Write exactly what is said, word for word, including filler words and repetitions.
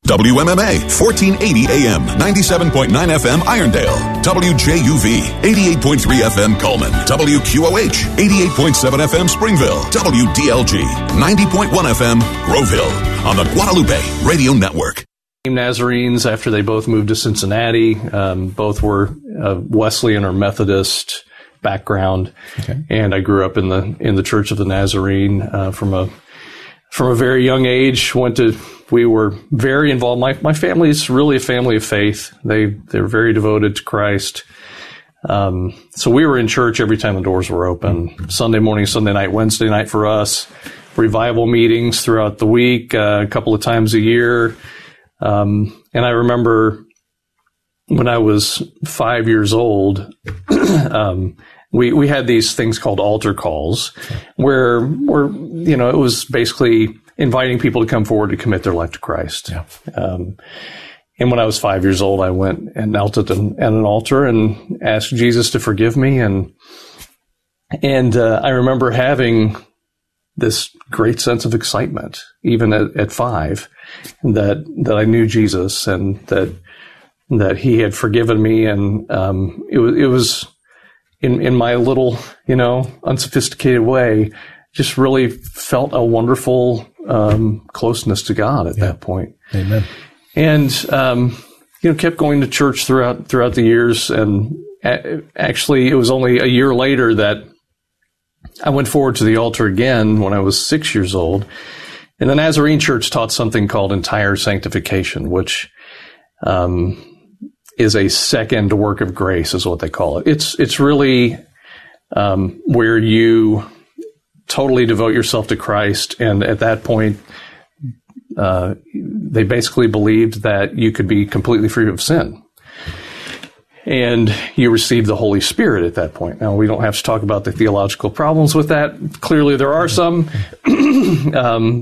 W M M A, fourteen eighty A M, ninety-seven point nine F M Irondale. W J U V, eighty-eight point three F M Coleman. W Q O H, eighty-eight point seven F M Springville. W D L G, ninety point one F M Grove Hill. On the Guadalupe Radio Network. Nazarenes after they both moved to Cincinnati. Um, both were uh, Wesleyan or Methodist background. Okay. And I grew up in the in the Church of the Nazarene uh, from a from a very young age. Went to we were very involved. My my family is really a family of faith. They they're very devoted to Christ. Um, so we were in church every time the doors were open. Sunday morning, Sunday night, Wednesday night for us. Revival meetings throughout the week, uh, a couple of times a year. Um, and I remember when I was five years old, um, we, we had these things called altar calls where, where, you know, it was basically inviting people to come forward to commit their life to Christ. Yeah. Um, and when I was five years old, I went and knelt at an, at an altar and asked Jesus to forgive me. And, and, uh, I remember having this great sense of excitement, even at, at five, that, that I knew Jesus and that, that he had forgiven me. And, um, it was, it was in, in my little, you know, unsophisticated way, just really felt a wonderful, um, closeness to God at yeah. that point. Amen. And, um, you know, kept going to church throughout, throughout the years. And a- actually it was only a year later that I went forward to the altar again when I was six years old. And the Nazarene Church taught something called entire sanctification, which um, is a second work of grace, is what they call it. It's it's really um, where you totally devote yourself to Christ. And at that point, uh, they basically believed that you could be completely free of sin. And you receive the Holy Spirit at that point. Now, we don't have to talk about the theological problems with that. Clearly, there are some. um,